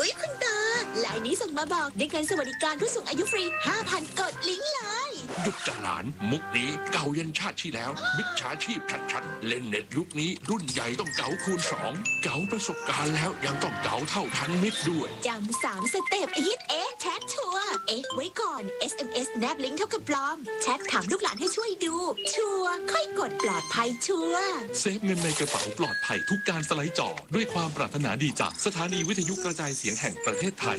อุ๊ยคุณตาลายนี้ส่งมาบอกได้เงินสวัสดิการผู้สูงอายุฟรี 5,000 กดลิงก์เลยหยุดจะหลานมุกนี้เก่ายันชาติที่แล้วมิจฉาชีพชัดๆเล่นเน็ตยุคนี้รุ่นใหญ่ต้องเก๋าคูณ2เก๋าประสบการณ์แล้วยังต้องเก๋าเท่าทันมิตรด้วยจำ3 สเต็ปฮิตแชทชัวร์ไว้ก่อน SMS แนบลิงก์เท่ากับปลอมแชทถามลูกหลานให้ช่วยดูชัวร์ค่อยกดปลอดภัยชัวร์เซฟเงินในกระเป๋าปลอดภัยทุกการสไลด์จอด้วยความปรารถนาดีจากสถานีวิทยุกระจายเสียงแห่งประเทศไทย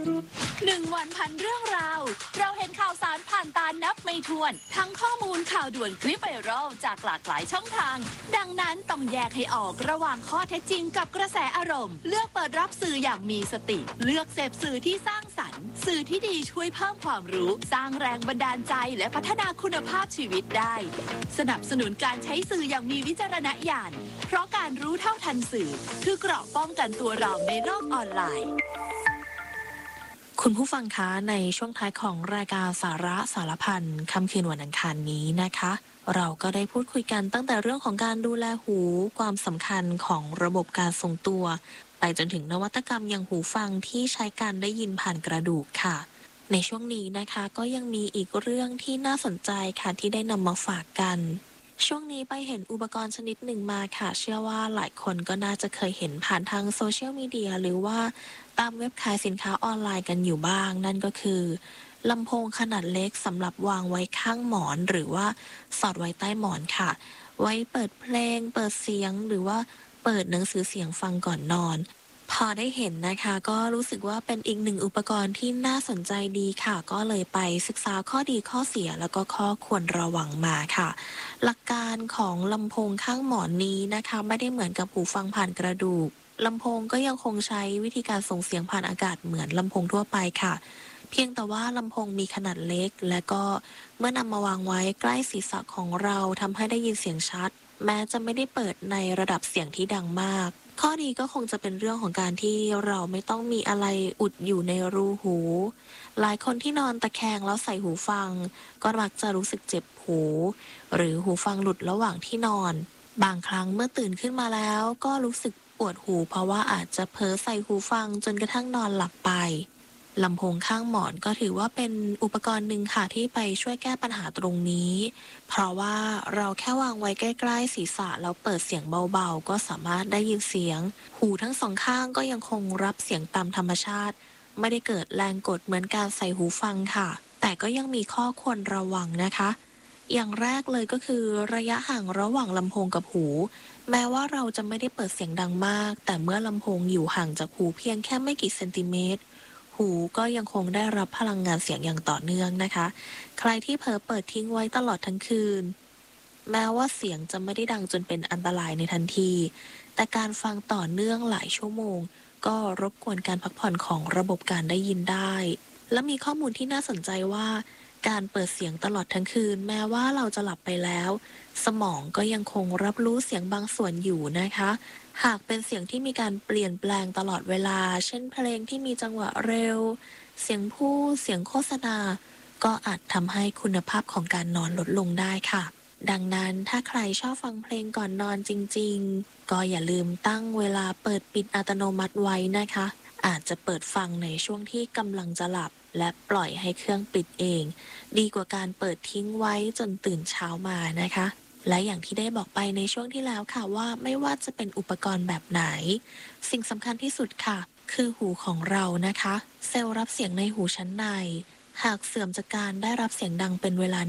1 วันพันเรื่องราวเราเห็นข่าวสารผ่านตานับไม่ถ้วนทั้งข้อมูลข่าวด่วนคลิปไวรัลจากหลากหลายช่องทางดังนั้นต้องแยกให้ออกระหว่างข้อเท็จจริงกับกระแสอารมณ์เลือกเปิดรับสื่ออย่างมีสติเลือกเสพสื่อที่สร้างสรรค์สื่อที่ดีช่วยเพิ่มความรู้สร้างแรงบันดาลใจและพัฒนาคุณภาพชีวิตได้สนับสนุนการใช้สื่ออย่างมีวิจารณญาณเพราะการรู้เท่าทันสื่อคือเกราะป้องกันตัวเราในโลกออนไลน์คุณผู้ฟังคะในช่วงท้ายของรายการสาระสารพันค่ำคืนวันอังคารนี้นะคะเราก็ได้พูดคุยกันตั้งแต่เรื่องของการดูแลหูความสำคัญของระบบการทรงตัวไปจนถึงนวัตกรรมอย่างหูฟังที่ใช้การได้ยินผ่านกระดูกค่ะในช่วงนี้นะคะก็ยังมีอีกเรื่องที่น่าสนใจค่ะที่ได้นำมาฝากกันช่วงนี้ไปเห็นอุปกรณ์ชนิดหนึ่งมาค่ะเชื่อว่าหลายคนก็น่าจะเคยเห็นผ่านทางโซเชียลมีเดียหรือว่าตามเว็บขายสินค้าออนไลน์กันอยู่บ้างนั่นก็คือลำโพงขนาดเล็กสำหรับวางไว้ข้างหมอนหรือว่าสอดไว้ใต้หมอนค่ะไว้เปิดเพลงเปิดเสียงหรือว่าเปิดหนังสือเสียงฟังก่อนนอนพอได้เห็นนะคะก็รู้สึกว่าเป็นอีกหนึ่งอุปกรณ์ที่น่าสนใจดีค่ะก็เลยไปศึกษาข้อดีข้อเสียแล้วก็ข้อควรระวังมาค่ะหลักการของลำโพงข้างหมอนนี้นะคะไม่ได้เหมือนกับหูฟังผ่านกระดูกลำโพงก็ยังคงใช้วิธีการส่งเสียงผ่านอากาศเหมือนลำโพงทั่วไปค่ะเพียงแต่ว่าลำโพงมีขนาดเล็กและก็เมื่อนำมาวางไว้ใกล้ศีรษะของเราทำให้ได้ยินเสียงชัดแม้จะไม่ได้เปิดในระดับเสียงที่ดังมากข้อดีก็คงจะเป็นเรื่องของการที่เราไม่ต้องมีอะไรอุดอยู่ในรูหูหลายคนที่นอนตะแคงแล้วใส่หูฟังก็มักจะรู้สึกเจ็บหูหรือหูฟังหลุดระหว่างที่นอนบางครั้งเมื่อตื่นขึ้นมาแล้วก็รู้สึกปวดหูเพราะว่าอาจจะเผลอใส่หูฟังจนกระทั่งนอนหลับไปลำโพงข้างหมอนก็ถือว่าเป็นอุปกรณ์หนึ่งค่ะที่ไปช่วยแก้ปัญหาตรงนี้เพราะว่าเราแค่วางไว้ใกล้ๆศีรษะแล้วเปิดเสียงเบาๆก็สามารถได้ยินเสียงหูทั้งสองข้างก็ยังคงรับเสียงตามธรรมชาติไม่ได้เกิดแรงกดเหมือนการใส่หูฟังค่ะแต่ก็ยังมีข้อควรระวังนะคะอย่างแรกเลยก็คือระยะห่างระหว่างลำโพงกับหูแม้ว่าเราจะไม่ได้เปิดเสียงดังมากแต่เมื่อลำโพงอยู่ห่างจากหูเพียงแค่ไม่กี่เซนติเมตรหูก็ยังคงได้รับพลังงานเสียงอย่างต่อเนื่องนะคะใครที่เผลอเปิดทิ้งไว้ตลอดทั้งคืนแม้ว่าเสียงจะไม่ได้ดังจนเป็นอันตรายในทันทีแต่การฟังต่อเนื่องหลายชั่วโมงก็รบกวนการพักผ่อนของระบบการได้ยินได้และมีข้อมูลที่น่าสนใจว่าการเปิดเสียงตลอดทั้งคืนแม้ว่าเราจะหลับไปแล้วสมองก็ยังคงรับรู้เสียงบางส่วนอยู่นะคะหากเป็นเสียงที่มีการเปลี่ยนแปลงตลอดเวลาเช่นเพลงที่มีจังหวะเร็วเสียงพูดเสียงโฆษณาก็อาจทำให้คุณภาพของการนอนลดลงได้ค่ะดังนั้นถ้าใครชอบฟังเพลงก่อนนอนจริงๆก็อย่าลืมตั้งเวลาเปิดปิดอัตโนมัติไว้นะคะอาจจะเปิดฟังในช่วงที่กำลังจะหลับและปล่อยให้เครื่องปิดเองดีกว่าการเปิดทิ้งไว้จนตื่นเช้ามานะคะและอย่างที่ได้บอกไปในช่วงที่แล้วค่ะว่าไม่ว่าจะเป็นอุปกรณ์แบบไหนสิ่งสำคัญที่สุดค่ะคือหูของเรานะคะเซลล์รับเสียงในหูชั้นในหากเสื่อมจากการได้รับเสียงดังเป็นเวลา